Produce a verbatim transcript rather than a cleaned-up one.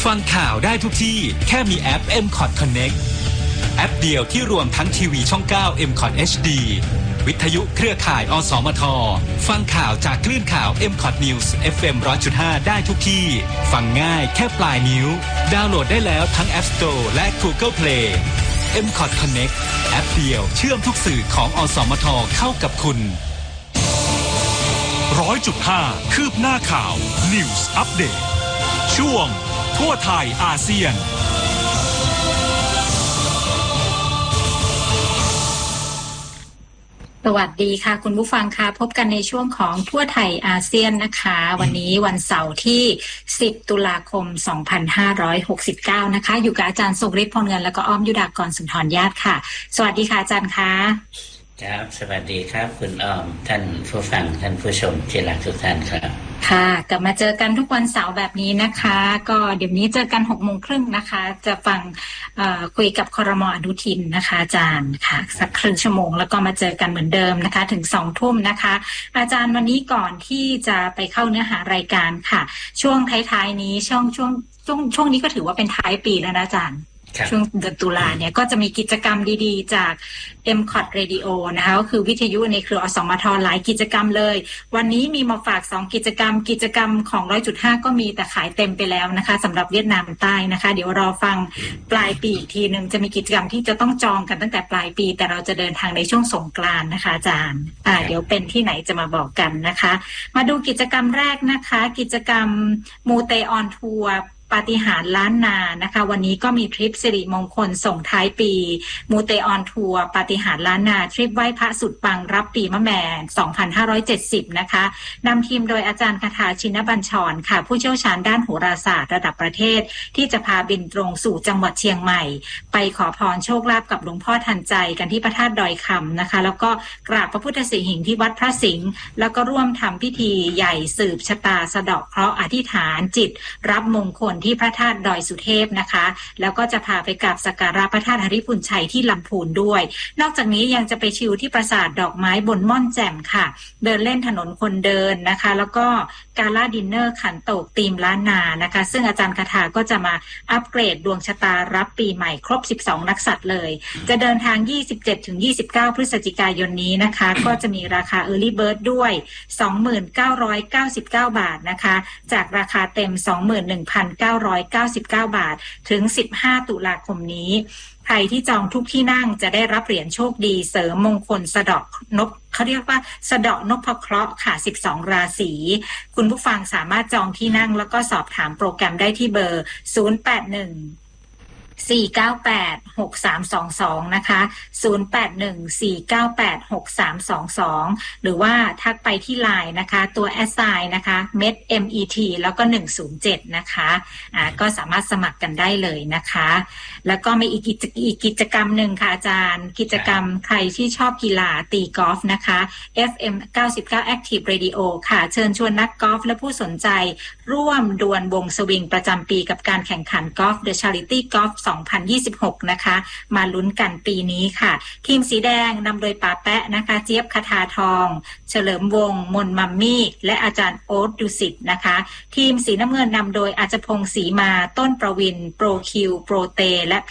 ฟังข่าวได้ทุกที่แค่มีแอป เอ็ม คอท Connect แอปเดียวที่รวมทั้งทีวีช่อง เก้า เอ็ม คอท เอช ดี วิทยุเครือข่ายอสมทฟังข่าวจากคลื่นข่าว เอ็ม คอท News เอฟ เอ็ม หนึ่งร้อยจุดห้า ได้ทุกที่ฟังง่ายแค่ปลายนิ้วดาวน์โหลดได้แล้วทั้ง App Store และ Google Play เอ็ม คอท Connect แอปเดียวเชื่อมทุกสื่อของอสมทเข้ากับคุณร้อยจุดห้าคืบหน้าข่าว News Update ช่วงทั่วไทยอาเซียนสวัสดีค่ะคุณผู้ฟังค่ะพบกันในช่วงของทั่วไทยอาเซียนนะคะวันนี้วันเสาร์ที่สิบตุลาคมสองพันห้าร้อยหกสิบเก้านะคะอยู่กับอาจารย์สุริศ พลเงินแล้วก็อ้อมยุดากรสุนทรญาติค่ะสวัสดีค่ะอาจารย์ค่ะครับสวัสดีครับคุณอ้อมท่านผู้ฟังท่านผู้ชมที่รักทุกท่านครับค่ะกลับมาเจอกันทุกวันเสาร์แบบนี้นะคะก็เดี๋ยวนี้เจอกันหกโมงครึ่งนะคะจะฟังคุยกับครม.อนุทินนะคะอาจารย์ค่ะสักครึ่งชั่วโมงแล้วก็มาเจอกันเหมือนเดิมนะคะถึงสองทุ่มนะคะอาจารย์วันนี้ก่อนที่จะไปเข้าเนื้อหารายการค่ะช่วงท้ายๆนี้ช่วงช่วงช่วงช่วงนี้ก็ถือว่าเป็นท้ายปีแล้วนะอาจารย์ช่วงเดือนตุลาเนี่ยก็จะมีกิจกรรมดีๆจาก เอ็ม คอท Radio นะคะก็คือวิทยุในเครืออสมทหลายกิจกรรมเลยวันนี้มีมาฝากสองกิจกรรมกิจกรรมของ หนึ่งร้อยจุดห้า ก็มีแต่ขายเต็มไปแล้วนะคะสำหรับเวียดนามใต้นะคะเดี๋ยวรอฟังปลายปีอีกทีนึงจะมีกิจกรรมที่จะต้องจองกันตั้งแต่ปลายปีแต่เราจะเดินทางในช่วงสงกรานต์นะคะอาจารย์อ่าเดี๋ยวเป็นที่ไหนจะมาบอกกันนะคะมาดูกิจกรรมแรกนะคะกิจกรรมมูเตออนทัวร์ปาฏิหาริย์ล้านนานะคะวันนี้ก็มีทริปสิริมงคลส่งท้ายปีมูเตออนทัวร์ปาฏิหาริย์ล้านนาทริปไหว้พระสุดปังรับปีมะแม่สองพันห้าร้อยเจ็ดสิบนะคะนำทีมโดยอาจารย์คทาชินบัญชรค่ะผู้เชี่ยวชาญด้านโหราศาสตร์ระดับประเทศที่จะพาบินตรงสู่จังหวัดเชียงใหม่ไปขอพรโชคลาภกับหลวงพ่อทันใจกันที่พระธาตุดอยคำนะคะแล้วก็กราบพระพุทธสิหิงค์ที่วัดพระสิงห์แล้วก็ร่วมทำพิธีใหญ่สืบชะตาสะเดาะเคราะห์อธิษฐานจิตรับมงคลที่พระธาตุดอยสุเทพนะคะแล้วก็จะพาไปกราบสักการะพระธาตุหฤปุญชัยที่ลำพูนด้วยนอกจากนี้ยังจะไปชิลที่ปราสาทดอกไม้บนม่อนแจ่มค่ะเดินเล่นถนนคนเดินนะคะแล้วก็กาล่าดินเนอร์ขันโตกธีมล้านนานะคะซึ่งอาจารย์คทาก็จะมาอัปเกรดดวงชะตารับปีใหม่ครบสิบสองนักษัตริย์เลยจะเดินทาง ยี่สิบเจ็ดถึงยี่สิบเก้า พฤศจิกายนนี้นะคะก็จะมีราคา Early Bird ด้วย สองหมื่นเก้าร้อยเก้าสิบเก้า บาทนะคะจากราคาเต็ม สองหมื่นหนึ่งพันเก้าร้อยเก้าสิบเก้า บาทถึงสิบห้าตุลาคมนี้ใครที่จองทุกที่นั่งจะได้รับเหรียญโชคดีเสริมมงคลสะเดาะนพเขาเรียกว่าสะเดาะนพเคราะห์ค่ะสิบสองราศีคุณผู้ฟังสามารถจองที่นั่งแล้วก็สอบถามโปรแกรมได้ที่เบอร์ศูนย์ แปด หนึ่ง สี่ เก้า แปด หก สาม สอง สองนะคะศูนย์ แปด หนึ่ง สี่ เก้า แปด หก สาม สอง สองหรือว่าทักไปที่ ไลน์ นะคะตัวแอสไซน์นะคะ เม็ด เอ็ม อี ที แล้วก็หนึ่งศูนย์เจ็ดนะคะอ่าก็สามารถสมัครกันได้เลยนะคะแล้วก็มีอีกกิจอีกกิจกรรมหนึ่งค่ะอาจารย์กิจกรรมใครที่ชอบกีฬาตีกอล์ฟนะคะ เอฟ เอ็ม เก้าสิบเก้า Active Radio ค่ะเชิญชวนนักกอล์ฟและผู้สนใจร่วมดวลวงสวิงประจำปีกับการแข่งขันกอล์ฟ The Charity Golf สองพันยี่สิบหกนะคะมาลุ้นกันปีนี้ค่ะทีมสีแดงนำโดยป๋าแปะนะคะเจี๊ยบคทาทองเฉลิมวงศ์มนมัมมี่และอาจารย์โอ๊ตดุสิตนะคะทีมสีน้ำเงินนำโดยอาจพงศ์ศรีมาต้นประวินโปรคิวโปรเตและ